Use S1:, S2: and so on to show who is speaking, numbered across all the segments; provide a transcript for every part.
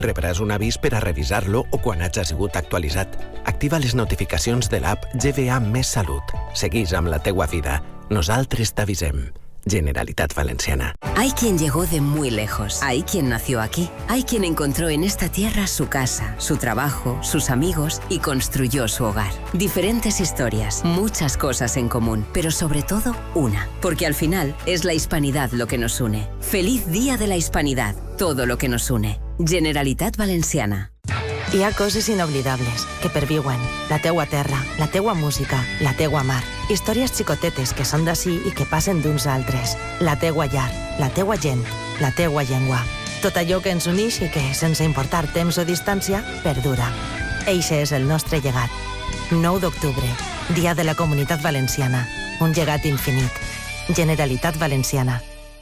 S1: Rebràs un avís per a revisar-lo o quan hagi sigut actualitzat. Activa les notificacions de l'app GVA Més Salut. Seguís amb la teua vida. Nosaltres t'avisem. Generalitat Valenciana.
S2: Hay quien llegó de muy lejos. Hay quien nació aquí. Hay quien encontró en esta tierra su casa, su trabajo, sus amigos y construyó su hogar. Diferentes historias, muchas cosas en común, pero sobre todo una. Porque al final es la hispanidad lo que nos une. Feliz Día de la Hispanidad. Todo lo que nos une. Generalitat Valenciana.
S3: Hi ha coses inoblidables que perviuen. La teua terra, la teua música, la teua mar. Històries xicotetes que són d'ací i que passen d'uns a altres. La teua llar, la teua gent, la teua llengua. Tot allò que ens uneix i que, sense importar temps o distància, perdura. Eixe és el nostre llegat. 9 d'octubre, Dia de la Comunitat Valenciana. Un llegat infinit. Generalitat Valenciana.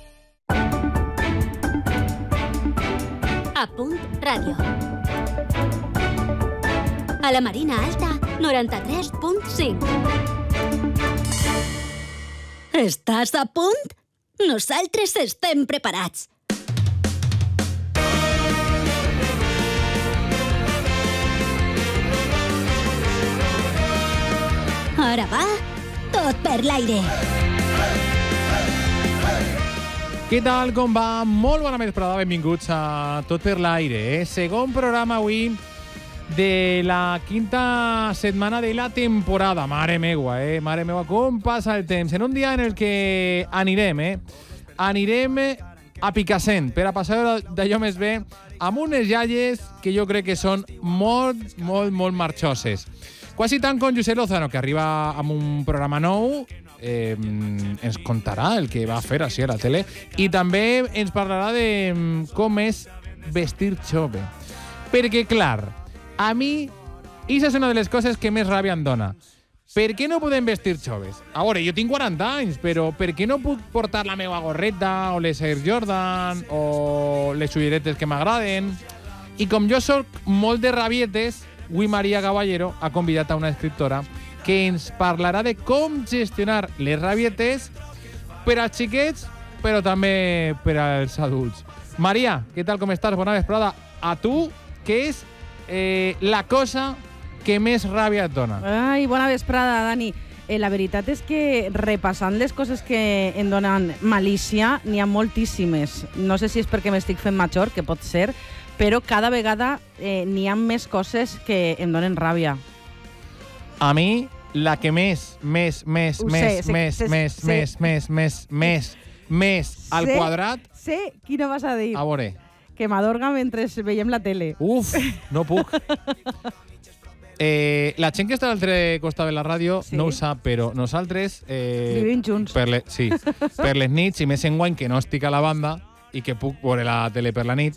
S4: A Punt Ràdio. A la Marina Alta, 93.5. Estàs a punt? Nosaltres estem preparats. Ara va, tot per l'aire.
S5: Què tal, com va? Molt bona vesprada, benvinguts a Tot per l'aire. Segon programa avui de la quinta setmana de la temporada. Mare meua, Mare meua, com passa el temps. En un dia en el que anirem a Picassent per a passar d'allò més bé amb unes iaies que jo crec que són molt marxoses. Quasi tant com José Lozano, que arriba amb un programa nou, ens contarà el que va fer així a la tele i també ens parlarà de com és vestir jove. Perquè, clar, a mi, això és una de les coses que més ràbia em dona. Per què no podem vestir joves? A veure, jo tinc 40 anys, però per què no puc portar la meva gorreta o les Air Jordan o les ulleretes que m'agraden? I com jo soc molt de rabietes, avui Maria Caballero ha convidat a una escriptora que ens parlarà de com gestionar les rabietes per als xiquets, però també per als adults. Maria, què tal, com estàs? Bona vesprada. A tu, què és la cosa que més ràbia et dona?
S6: Ai, bona vesprada, Dani. La veritat és que repassant les coses que em donen malícia, n'hi ha moltíssimes. No sé si és perquè m'estic fent major, que pot ser, però cada vegada n'hi ha més coses que em donen ràbia.
S5: A mi, la que més al quadrat...
S6: Sé quina vas a dir.
S5: A veure.
S6: Que m'adorga mentre veiem la tele.
S5: Uf, no puc. La gent que està a l'altre costat de la ràdio no ho sap, però nosaltres...
S6: vivim junts.
S5: Per les nits, i més enguany que no estic a la banda i que puc veure la tele per la nit,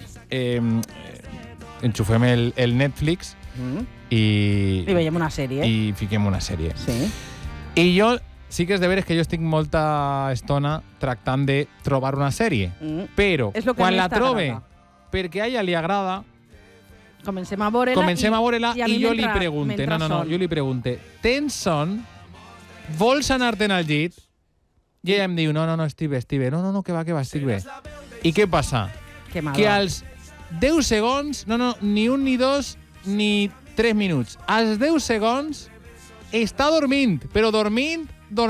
S5: enxufem el Netflix i
S6: veiem una sèrie.
S5: I fiquem una sèrie.
S6: Sí.
S5: I jo... Sí que és de veres que jo estic molta estona tractant de trobar una sèrie, però quan la trobe perquè a ella li agrada,
S6: comencem a veure-la
S5: i jo li pregunte, jo li pregunte, tens son? Vols anar-te'n al llit? I ella em diu, no, estic bé, no, que va, estic bé. I què passa? Que als 10 segons, ni un, ni dos, ni 3 minuts, als 10 segons està dormint, però dormint.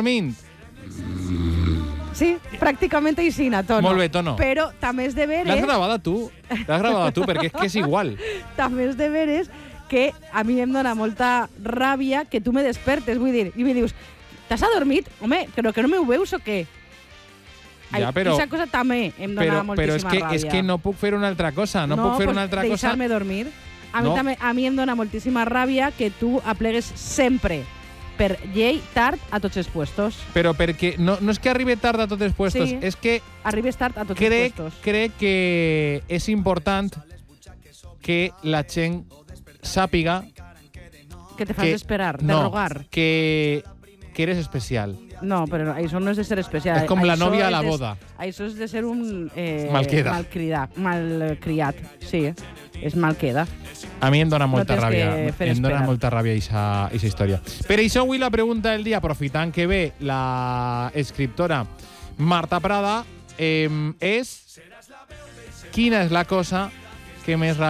S6: Sí, pràcticament així, Tono.
S5: Molt bé, Tono.
S6: Però també és de veres...
S5: L'has gravat a tu, perquè és que és igual.
S6: També és de veres que a mi em dona molta ràbia que tu me despertes, vull dir, i me dius, t'has adormit? Home, però que no m'ho veus o què?
S5: Ja, però...
S6: Aquesta cosa també em dona moltíssima ràbia.
S5: Però és que no puc fer una altra cosa. No puc fer una altra cosa.
S6: Deixar-me dormir. A mi em dona moltíssima ràbia que tu aplegues sempre per llei tard a tots els puestos.
S5: Però perquè no és que arribi tard a tots els puestos,
S6: sí,
S5: és que
S6: arribes tard a tots els puestos.
S5: Crec que és important que la gent sàpiga
S6: que te fas esperar, de rogar.
S5: Que eres especial.
S6: No, però això no és de ser especial.
S5: És com la nòvia a la boda.
S6: Això és de ser un...
S5: malcriat.
S6: Sí, és malqueda.
S5: A mi em dona molta ràbia. Em dona molta ràbia aquesta història. Per això avui la pregunta del dia, aprofitant que ve la escriptora Marta Prada, és quina és la cosa que més ràbia